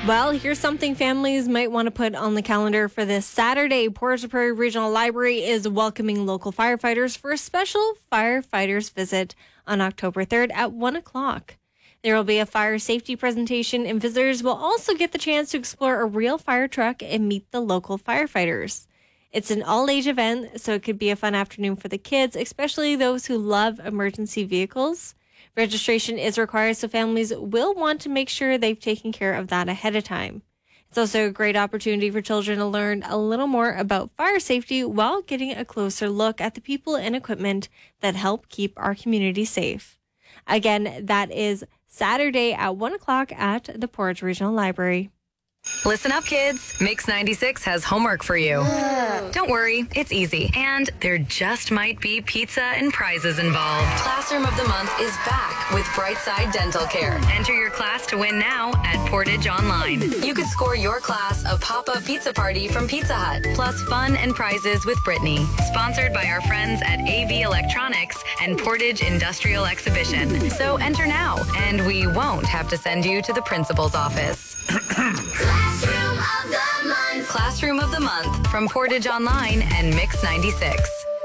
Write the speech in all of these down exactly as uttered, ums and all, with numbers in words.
Well, here's something families might want to put on the calendar for this Saturday. Portage Prairie Regional Library is welcoming local firefighters for a special firefighters visit on October third at one o'clock. There will be a fire safety presentation, and visitors will also get the chance to explore a real fire truck and meet the local firefighters. It's an all-age event, so it could be a fun afternoon for the kids, especially those who love emergency vehicles. Registration is required, so families will want to make sure they've taken care of that ahead of time. It's also a great opportunity for children to learn a little more about fire safety while getting a closer look at the people and equipment that help keep our community safe. Again, that is Saturday at one o'clock at the Portage Regional Library. Listen up, kids. Mix ninety-six has homework for you. Don't worry, it's easy. And there just might be pizza and prizes involved. Classroom of the Month is back with Brightside Dental Care. Enter your class to win now at Portage Online. You could score your class a pop-up pizza party from Pizza Hut, plus fun and prizes with Brittany. Sponsored by our friends at A V Electronics and Portage Industrial Exhibition. So enter now, and we won't have to send you to the principal's office. Classroom of the Month. Classroom of the Month from Portage Online and Mix ninety-six.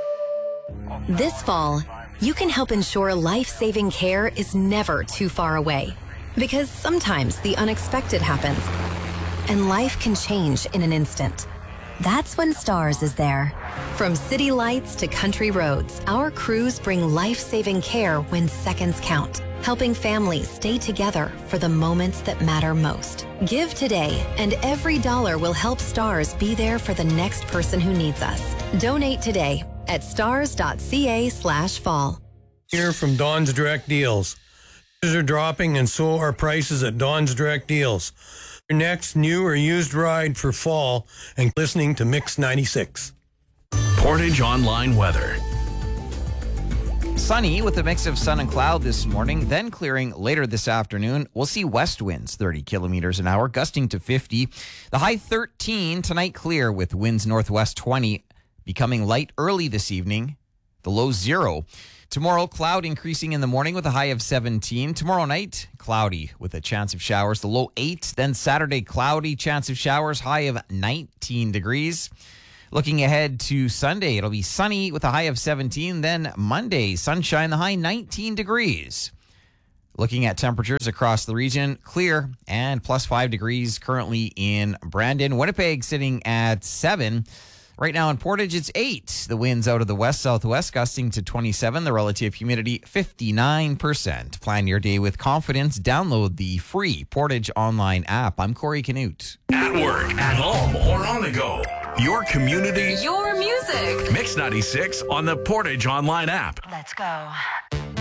This fall, you can help ensure life-saving care is never too far away. Because sometimes the unexpected happens, and life can change in an instant. That's when STARS is there. From city lights to country roads, our crews bring life-saving care when seconds count, helping families stay together for the moments that matter most. Give today, and every dollar will help STARS be there for the next person who needs us. Donate today at stars.ca slash fall. Here from Don's Direct Deals. Prices are dropping, and so are prices at Don's Direct Deals. Your next new or used ride for fall, and listening to Mix ninety-six. Portage Online weather. Sunny with a mix of sun and cloud this morning, then clearing later this afternoon. We'll see west winds thirty kilometers an hour, gusting to fifty. The high thirteen, tonight clear with winds northwest twenty, becoming light early this evening. The low zero. Tomorrow, cloud increasing in the morning with a high of seventeen. Tomorrow night, cloudy with a chance of showers, the low eight. Then Saturday, cloudy, chance of showers, high of nineteen degrees. Looking ahead to Sunday, it'll be sunny with a high of seventeen. Then Monday, sunshine, the high nineteen degrees. Looking at temperatures across the region, clear and plus five degrees currently in Brandon. Winnipeg sitting at seven. Right now in Portage, it's eight. The winds out of the west-southwest gusting to twenty-seven. The relative humidity, fifty-nine percent. Plan your day with confidence. Download the free Portage Online app. I'm Corey Canute. At work, at home, or on the go. Your community. Your music. Mix ninety-six on the Portage Online app. Let's go.